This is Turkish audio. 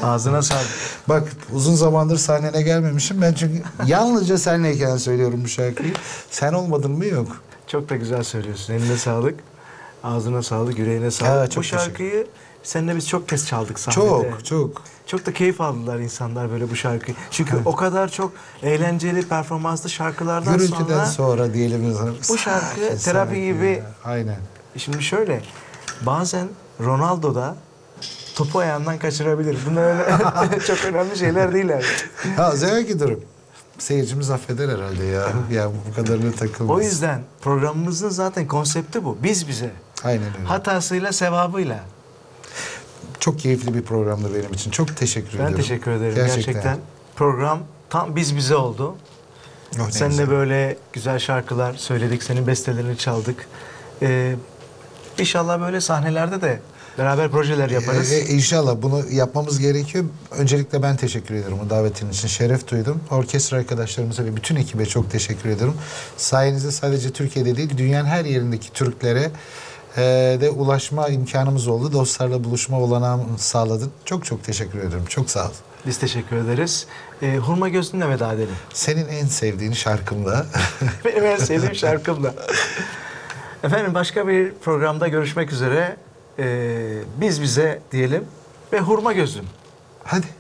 Ağzına sağlık. Bak uzun zamandır sahnene gelmemişim. Ben çünkü yalnızca senleyken söylüyorum bu şarkıyı. Sen olmadın mı yok. Çok da güzel söylüyorsun. Eline sağlık. Ağzına sağlık, yüreğine sağlık. Ya, çok bu şarkıyı seninle biz çok kez çaldık sahnede. Çok, çok. Çok da keyif aldılar insanlar böyle bu şarkıyı. Çünkü o kadar çok eğlenceli, performanslı şarkılardan Gürültüden sonra diyelim. Bu şarkı terapi gibi. Ya. Aynen. Şimdi şöyle, bazen Ronaldo da topu ayağından kaçırabilir. Bunlar öyle çok önemli şeyler değil yani. Ha Zeynep gidiyorum. Seyircimiz affeder herhalde ya. Ya bu kadarına takılmaz. O yüzden programımızın zaten konsepti bu. Biz bize. Aynen öyle. Hatasıyla, sevabıyla. Çok keyifli bir programdı benim için. Çok teşekkür ediyorum. Ben teşekkür ederim. Gerçekten. Program tam biz bize oldu. Oh, ne Seninle güzel. böyle güzel şarkılar söyledik. Senin bestelerini çaldık. İnşallah böyle sahnelerde de beraber projeler yaparız. İnşallah bunu yapmamız gerekiyor. Öncelikle ben teşekkür ederim bu davetin için. Şeref duydum. Orkestra arkadaşlarımıza ve bütün ekibe çok teşekkür ederim. Sayenizde sadece Türkiye'de değil, dünyanın her yerindeki Türklere de ulaşma imkanımız oldu. Dostlarla buluşma olanağını sağladın. Çok çok teşekkür ederim. Çok sağ ol. Biz teşekkür ederiz. Hurma Gözlü'nle veda edelim. Senin en sevdiğin şarkımla. Benim en sevdiğim şarkımla. Efendim başka bir programda görüşmek üzere. Biz bize diyelim ve Hurma Gözlüm. Hadi.